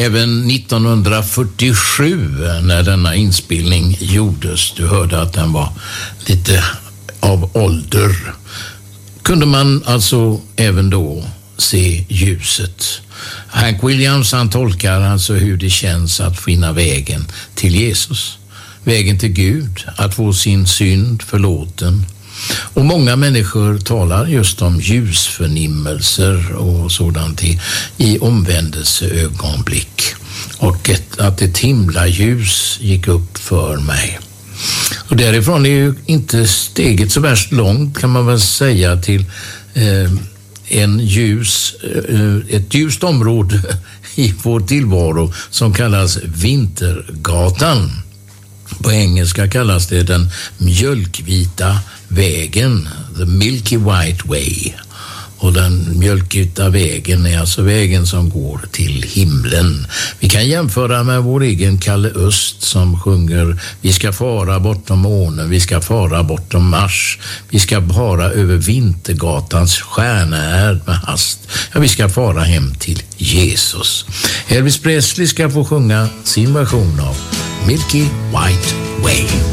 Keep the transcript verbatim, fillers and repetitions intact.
Även nittonhundrafyrtiosju när denna inspelning gjordes, du hörde att den var lite av ålder, kunde man alltså även då se ljuset. Hank Williams han tolkar alltså hur det känns att finna vägen till Jesus. Vägen till Gud, att få sin synd förlåten. Och många människor talar just om ljusförnimmelser och sådant i, i omvändelseögonblick. Och ett, att ett himlaljus gick upp för mig. Och därifrån är ju inte steget så värst långt, kan man väl säga, till eh, en ljus, eh, ett ljust område i vår tillvaro som kallas Vintergatan. På engelska kallas det den mjölkvita vägen, the Milky White Way. Och den mjölkvita vägen är alltså vägen som går till himlen. Vi kan jämföra med vår egen Kalle Öst som sjunger: vi ska fara bortom månen, vi ska fara bortom Mars, vi ska fara över Vintergatans stjärnärd med hast. Ja, vi ska fara hem till Jesus. Elvis Presley ska få sjunga sin version av Milky White Way.